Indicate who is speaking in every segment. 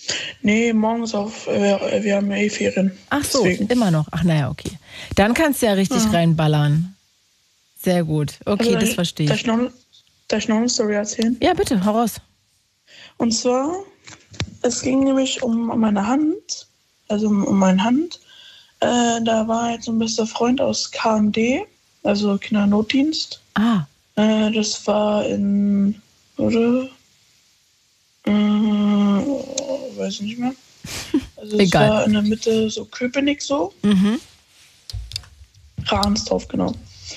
Speaker 1: Nee, morgens auf, wir haben ja eh Ferien.
Speaker 2: Ach so,
Speaker 1: deswegen.
Speaker 2: immer noch. Ach naja, okay. Dann kannst du ja richtig reinballern. Sehr gut. Okay,
Speaker 1: Also,
Speaker 2: das verstehe
Speaker 1: darf
Speaker 2: ich.
Speaker 1: darf ich noch eine Story erzählen?
Speaker 2: Ja, bitte, hau raus.
Speaker 1: Und zwar, es ging nämlich um meine Hand, also um meine Hand. Da war halt so ein bester Freund aus KND, also Kindernotdienst.
Speaker 2: Ah,
Speaker 1: Das war in, oder? Weiß ich nicht mehr. Also es
Speaker 2: Egal.
Speaker 1: war in der Mitte so Köpenick so. Ransdorf, genau.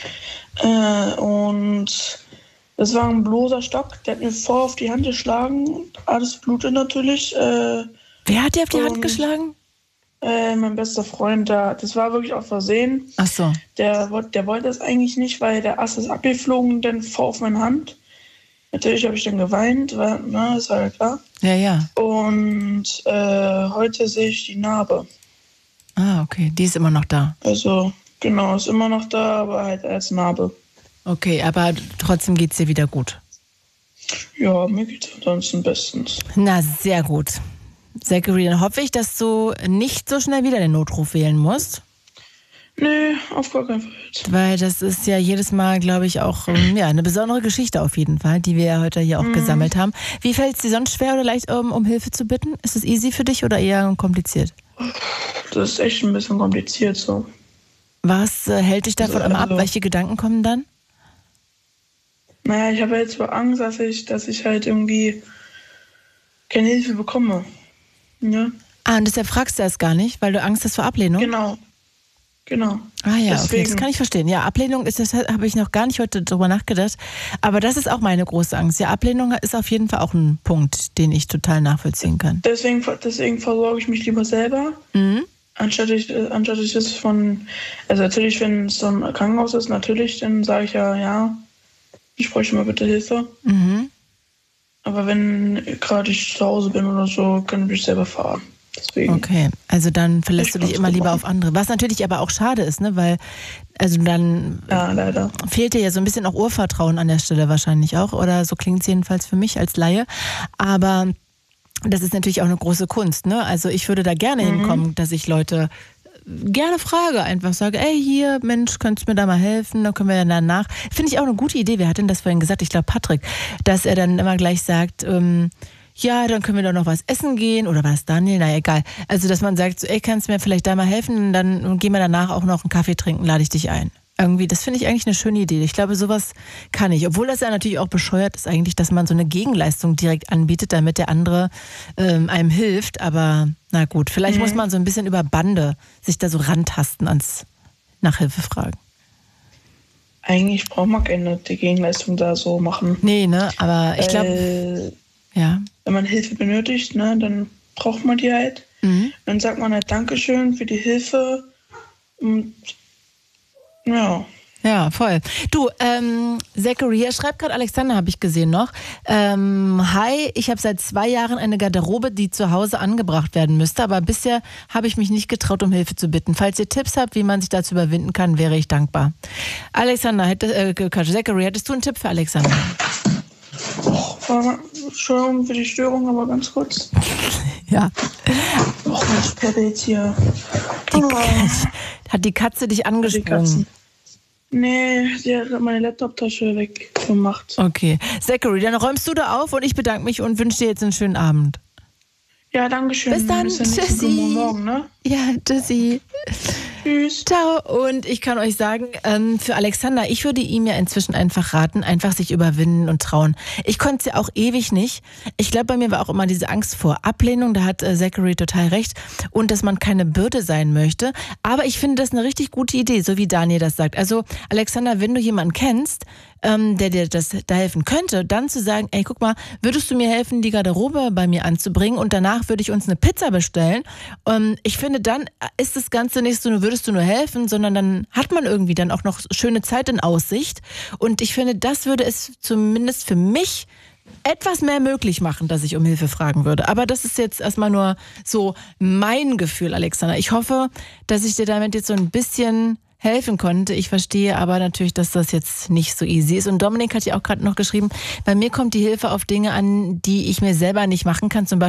Speaker 1: Und das war ein bloßer Stock, der hat mir voll auf die Hand geschlagen. Alles blutet natürlich.
Speaker 2: wer hat dir auf die Hand
Speaker 1: und-
Speaker 2: geschlagen?
Speaker 1: Mein bester Freund, das war wirklich aus Versehen.
Speaker 2: Ach so.
Speaker 1: Der wollte das eigentlich nicht, weil der Ast ist abgeflogen und dann voll auf meine Hand. Natürlich habe ich dann geweint, weil, na, ist halt klar.
Speaker 2: Ja, ja.
Speaker 1: Und heute sehe ich die Narbe.
Speaker 2: Ah, okay. Die ist immer noch da.
Speaker 1: Also, genau, ist immer noch da, aber halt als Narbe.
Speaker 2: Okay, aber trotzdem geht's dir wieder gut.
Speaker 1: Ja, mir geht's ansonsten bestens.
Speaker 2: Na, sehr gut. Zachary, dann hoffe ich, dass du nicht so schnell wieder den Notruf wählen musst.
Speaker 1: Nee, auf gar keinen Fall.
Speaker 2: Weil das ist ja jedes Mal, glaube ich, auch eine besondere Geschichte auf jeden Fall, die wir ja heute hier auch gesammelt haben. Wie fällt es dir sonst schwer oder leicht, um Hilfe zu bitten? Ist es easy für dich oder eher kompliziert?
Speaker 1: Das ist echt ein bisschen kompliziert so.
Speaker 2: Was hält dich davon immer ab?
Speaker 1: Also-
Speaker 2: Welche Gedanken kommen dann?
Speaker 1: Naja, ich habe jetzt zwar Angst, dass ich halt irgendwie keine Hilfe bekomme. Ja,
Speaker 2: Ah, und deshalb fragst du das gar nicht, weil du Angst hast vor Ablehnung?
Speaker 1: genau.
Speaker 2: Ah ja, okay, das
Speaker 1: Deswegen.
Speaker 2: kann ich verstehen. Ja, Ablehnung ist, das habe ich noch gar nicht heute drüber nachgedacht. Aber das ist auch meine große Angst. Ja, Ablehnung ist auf jeden Fall auch ein Punkt, den ich total nachvollziehen kann.
Speaker 1: Deswegen versorge ich mich lieber selber, anstatt ich es von, also natürlich, wenn es so ein Krankenhaus ist, natürlich, dann sage ich ja, ich bräuchte mal bitte Hilfe. Aber wenn gerade ich zu Hause bin oder so, kann ich mich selber fahren. Deswegen.
Speaker 2: Okay, also dann verlässt
Speaker 1: Ich
Speaker 2: du dich
Speaker 1: kann's
Speaker 2: immer
Speaker 1: gut
Speaker 2: lieber
Speaker 1: machen.
Speaker 2: auf andere. Was natürlich aber auch schade ist, ne? Weil, also dann
Speaker 1: Ja, leider.
Speaker 2: fehlt dir ja so ein bisschen auch Urvertrauen an der Stelle wahrscheinlich auch. Oder so klingt es jedenfalls für mich als Laie. Aber das ist natürlich auch eine große Kunst, ne? Also ich würde da gerne hinkommen, dass ich Leute gerne frage, einfach sage, ey, hier, Mensch, könntest du mir da mal helfen? Dann können wir ja danach. Finde ich auch eine gute Idee. Wer hat denn das vorhin gesagt? Ich glaube, Patrick, dass er dann immer gleich sagt, ja, dann können wir doch noch was essen gehen. Oder war es Daniel? Naja, egal. Also, dass man sagt, so, ey, kannst du mir vielleicht da mal helfen? Dann gehen wir danach auch noch einen Kaffee trinken, lade ich dich ein. Irgendwie, das finde ich eigentlich eine schöne Idee. Ich glaube, sowas kann ich. Obwohl das ja natürlich auch bescheuert ist eigentlich, dass man so eine Gegenleistung direkt anbietet, damit der andere einem hilft. Aber na gut, vielleicht muss man so ein bisschen über Bande sich da so rantasten ans Nachhilfe fragen.
Speaker 1: Eigentlich braucht man keine die Gegenleistung da so machen.
Speaker 2: Nee, ne? Aber ich glaube, ja.
Speaker 1: Wenn man Hilfe benötigt, ne, dann braucht man die halt. Dann sagt man halt Dankeschön für die Hilfe. Und ja.
Speaker 2: Ja, voll. Du, Zachary, hier schreibt gerade Alexander, habe ich gesehen noch. Hi, ich habe seit 2 Jahren eine Garderobe, die zu Hause angebracht werden müsste, aber bisher habe ich mich nicht getraut, um Hilfe zu bitten. Falls ihr Tipps habt, wie man sich dazu überwinden kann, wäre ich dankbar. Alexander, Zachary, hättest du einen Tipp für Alexander?
Speaker 1: Entschuldigung für die Störung, aber ganz kurz.
Speaker 2: Ja.
Speaker 1: Och, Mensch, Peppe jetzt hier.
Speaker 2: Hat die Katze dich
Speaker 1: Die
Speaker 2: angesprungen?
Speaker 1: Katzen. Nee, sie hat meine Laptoptasche weggemacht.
Speaker 2: Okay. Zachary, dann räumst du da auf und ich bedanke mich und wünsche dir jetzt einen schönen Abend.
Speaker 1: Ja, danke schön.
Speaker 2: Bis dann.
Speaker 1: Bis nächsten
Speaker 2: Tschüssi.
Speaker 1: Morgen, ne?
Speaker 2: Ja, tschüssi.
Speaker 1: Tschüss.
Speaker 2: Ciao. Und ich kann euch sagen, für Alexander, ich würde ihm ja inzwischen einfach raten, einfach sich überwinden und trauen. Ich konnte es ja auch ewig nicht. Ich glaube, bei mir war auch immer diese Angst vor Ablehnung. Da hat Zachary total recht. Und dass man keine Bürde sein möchte. Aber ich finde das eine richtig gute Idee, so wie Daniel das sagt. Also Alexander, wenn du jemanden kennst, der dir da helfen könnte, dann zu sagen, ey, guck mal, würdest du mir helfen, die Garderobe bei mir anzubringen und danach würde ich uns eine Pizza bestellen. Ich finde, dann ist das Ganze nicht so, würdest du nur helfen, sondern dann hat man irgendwie dann auch noch schöne Zeit in Aussicht. Und ich finde, das würde es zumindest für mich etwas mehr möglich machen, dass ich um Hilfe fragen würde. Aber das ist jetzt erstmal nur so mein Gefühl, Alexander. Ich hoffe, dass ich dir damit jetzt so ein bisschen helfen konnte. Ich verstehe aber natürlich, dass das jetzt nicht so easy ist. Und Dominik hat ja auch gerade noch geschrieben, bei mir kommt die Hilfe auf Dinge an, die ich mir selber nicht machen kann. Zum Beispiel